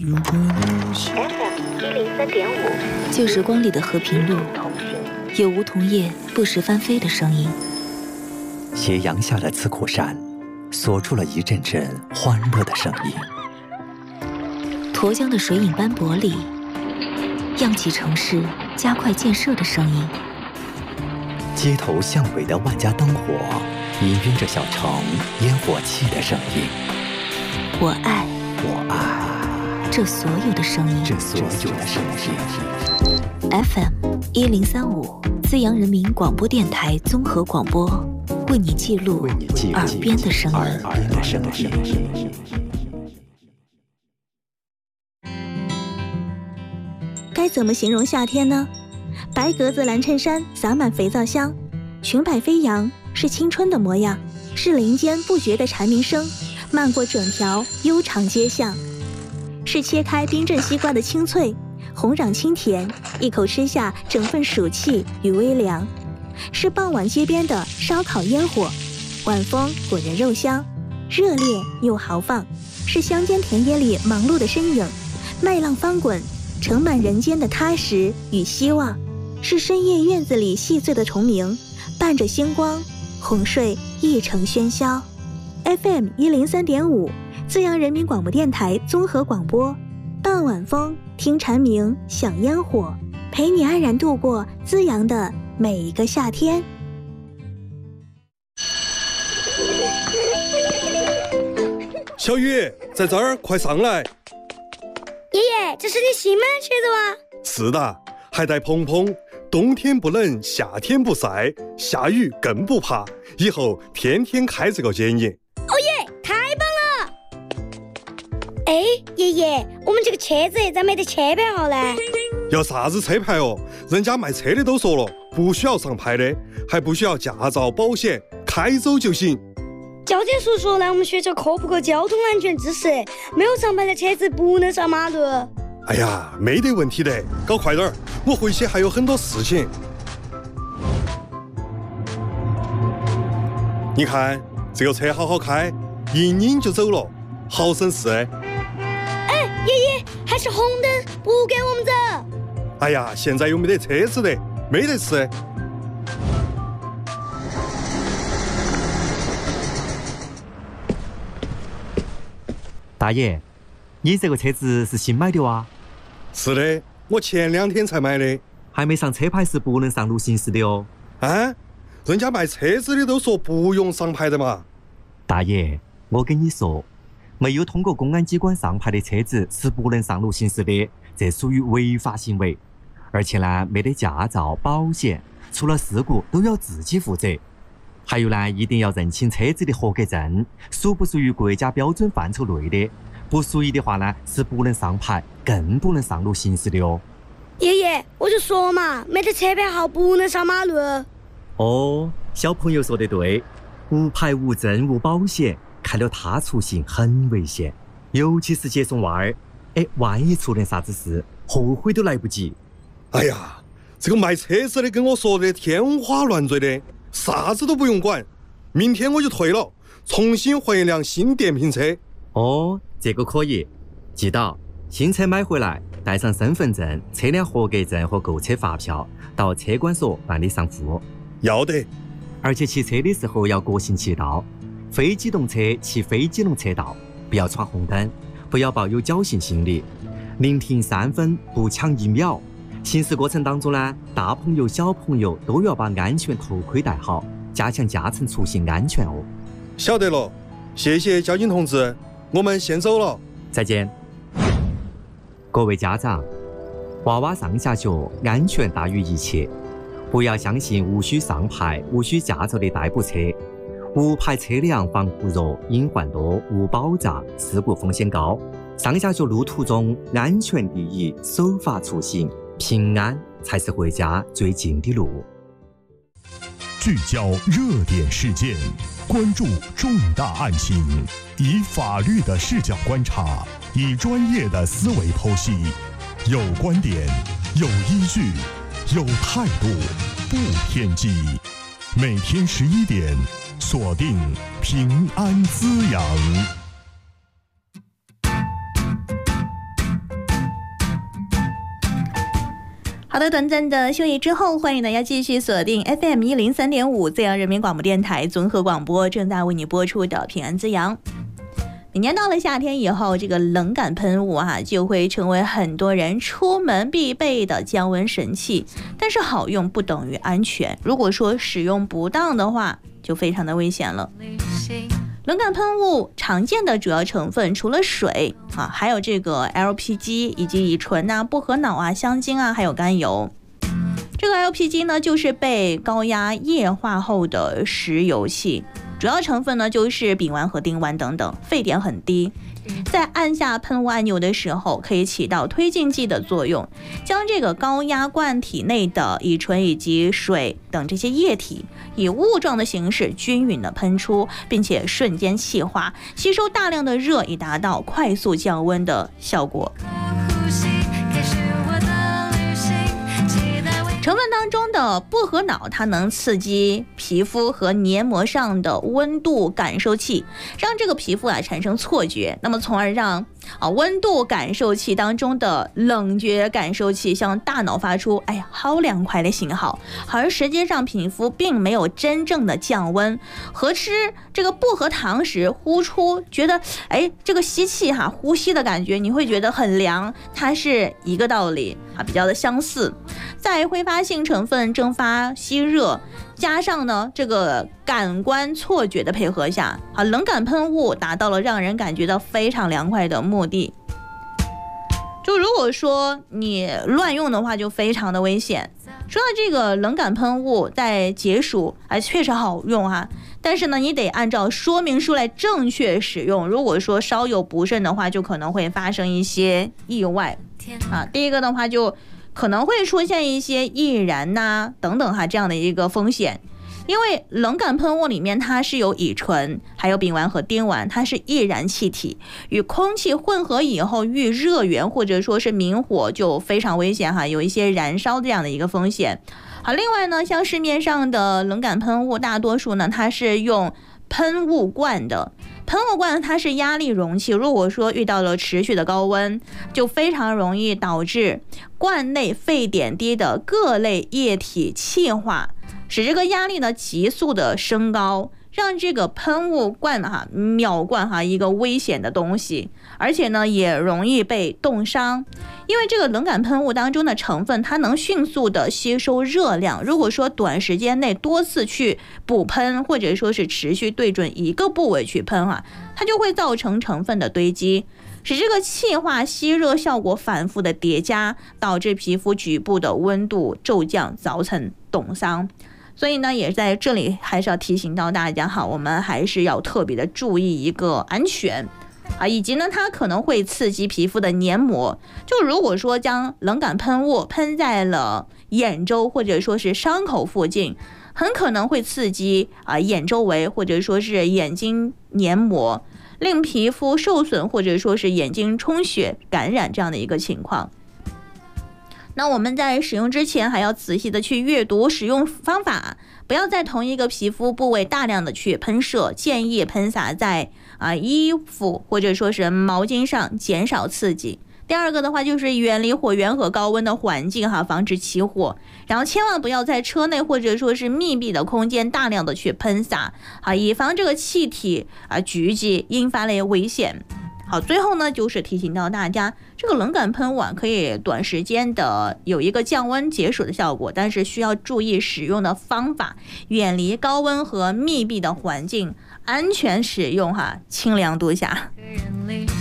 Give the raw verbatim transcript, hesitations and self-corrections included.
F M 一零三点五， 旧时光里的和平路，有梧桐叶不时翻飞的声音。 斜阳下的刺口山，锁住了一阵阵欢乐的声音。 沱江的水影斑驳里，漾起城市加快建设的声音。 街头巷尾的万家灯火，氤氲着小城烟火气的声音。 我爱， 我爱这所有的声音， 这所有的声音。 F M 一零三五，资阳人民广播电台综合广播，为你记录耳边的声音。 耳边的声音。 该怎么形容夏天呢？白格子蓝衬衫洒满肥皂香，裙摆飞扬，是青春的模样，是林间不绝的蝉鸣声，漫过整条悠长街巷，是切开冰镇西瓜的清脆，红壤清甜，一口吃下整份暑气与微凉，是傍晚街边的烧烤烟火，晚风裹着肉香，热烈又豪放，是乡间田野里忙碌的身影，麦浪翻滚，盛满人间的踏实与希望，是深夜院子里细碎的虫鸣，伴着星光，哄睡一城喧嚣。F M 一零三点五，资阳人民广播电台综合广播，傍晚风，听蝉鸣，享烟火，陪你安然度过资阳的每一个夏天。 小雨，在这儿，快上来！ 爷爷，这是你新买的车子吗？ 是的，还带蓬蓬，冬天不冷，夏天不晒，下雨更不怕，以后天天开这个接你。 哦耶，太棒了！哎，爷爷，我们这个车子咋没得车牌号呢？ 要啥子车牌哦？人家卖车的都说了，不需要上牌的，还不需要驾照、保险，开走就行。 交警叔叔来我们学校科普个交通安全知识，没有上牌的车子不能上马路。 哎呀，没得问题的，搞快点儿，我回去还有很多事情。你看这个车好好开，一拧就走了，好省事。 哎，爷爷，还是红灯，不给我们走。 哎呀，现在又没得车子的，没得事。 大爷，你这个车子是新买的哇？ 是的，我前两天才买的。 还没上车牌是不能上路行驶的哦。 啊？人家卖车子的都说不用上牌的嘛。 大爷，我跟你说，没有通过公安机关上牌的车子是不能上路行驶的，这属于违法行为。而且呢，没得驾照、保险，出了事故都要自己负责。还有呢，一定要认清车子的合格证，属不属于国家标准范畴内的，不属于的话呢，是不能上牌，更不能上路行驶的哦。 爷爷，我就说嘛，没得车牌号不能上马路。 哦，小朋友说得对，无牌无证无保险，开了他出行很危险，尤其是接送娃儿，哎，万一出点啥子事，后悔都来不及。 哎呀，这个卖车子的跟我说的天花乱坠的，啥子都不用管，明天我就退了，重新换一辆新电瓶车。 哦，这个可以，记到新车买回来，带上身份证、车辆合格证和购车发票，到车管所办理上户。 要得。 而且骑车的时候要国行骑道，非机动车骑非机动车道，不要闯红灯，不要抱有侥幸心理，宁停三分不抢一秒。行驶过程当中呢，大朋友小朋友都要把安全头盔戴好，加强驾乘出行安全哦。 晓得了，谢谢交警同志，我们先走了。 再见。各位家长，娃娃上下学安全大于一切，不要相信无需上牌、无需驾照的代步车。无牌车辆防护弱，隐患多，无保障，事故风险高。上下学路途中，安全第一，守法出行，平安才是回家最近的路。 聚焦热点事件，关注重大案情，以法律的视角观察，以专业的思维剖析，有观点，有依据，有态度，不偏激。每天十一点，锁定平安滋养。 好的，短暂的休息之后，欢迎大家继续锁定 F M 一零三点五资阳人民广播电台综合广播，正在为你播出的平安滋阳。每年到了夏天以后，这个冷感喷雾啊，就会成为很多人出门必备的降温神器。但是好用不等于安全，如果说使用不当的话，就非常的危险了。冷感喷雾常见的主要成分除了水啊，还有这个 L P G 以及乙醇啊、薄荷脑啊、香精啊，还有甘油。这个 L P G 呢，就是被高压液化后的石油气，主要成分呢就是丙烷和丁烷等等，沸点很低。在按下喷雾按钮的时候，可以起到推进剂的作用，将这个高压罐体内的乙醇以及水等这些液体以雾状的形式均匀的喷出，并且瞬间气化，吸收大量的热，以达到快速降温的效果。成分当中的薄荷脑，它能刺激皮肤和黏膜上的温度感受器，让这个皮肤啊产生错觉，那么从而让啊温度感受器当中的冷觉感受器向大脑发出哎呀好凉快的信号，而实际上皮肤并没有真正的降温，和吃这个薄荷糖时呼出觉得哎这个吸气哈呼吸的感觉你会觉得很凉，它是一个道理啊，比较的相似。在挥发性成分蒸发吸热，加上呢这个感官错觉的配合下，啊冷感喷雾达到了让人感觉到非常凉快的目的。就如果说你乱用的话，就非常的危险。说到这个冷感喷雾，在解暑还确实好用哈、啊，但是呢，你得按照说明书来正确使用。如果说稍有不慎的话，就可能会发生一些意外啊。第一个的话，就可能会出现一些易燃呐、啊、等等哈这样的一个风险。因为冷感喷雾里面它是有乙醇还有丙烷和丁烷，它是易燃气体，与空气混合以后遇热源或者说是明火就非常危险哈，有一些燃烧这样的一个风险。好，另外呢，像市面上的冷感喷雾大多数呢它是用喷雾罐的，喷雾罐它是压力容器，如果说遇到了持续的高温，就非常容易导致罐内沸点低的各类液体气化，使这个压力呢急速的升高，让这个喷雾罐哈秒灌哈一个危险的东西，而且呢也容易被冻伤。因为这个冷感喷雾当中的成分，它能迅速的吸收热量，如果说短时间内多次去补喷，或者说是持续对准一个部位去喷哈，它就会造成成分的堆积，使这个气化吸热效果反复的叠加，导致皮肤局部的温度骤降，造成冻伤。所以呢，也在这里还是要提醒到大家哈，我们还是要特别的注意一个安全啊，以及呢，它可能会刺激皮肤的黏膜。就如果说将冷感喷雾喷在了眼周或者说是伤口附近，很可能会刺激啊眼周围或者说是眼睛黏膜，令皮肤受损或者说是眼睛充血感染这样的一个情况。那我们在使用之前还要仔细的去阅读使用方法，不要在同一个皮肤部位大量的去喷射，建议喷洒在啊衣服或者说是毛巾上，减少刺激。第二个的话就是远离火源和高温的环境哈，防止起火。然后千万不要在车内或者说是密闭的空间大量的去喷洒啊，以防这个气体啊聚集引发了危险。好，最后呢就是提醒到大家，这个冷感喷雾啊可以短时间的有一个降温解暑的效果，但是需要注意使用的方法，远离高温和密闭的环境，安全使用哈，清凉度夏。